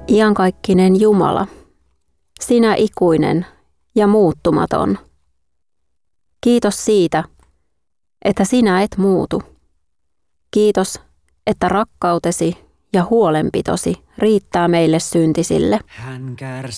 Iankaikkinen Jumala, sinä ikuinen ja muuttumaton. Kiitos siitä, että sinä et muutu. Kiitos, että rakkautesi ja huolenpitosi riittää meille syntisille.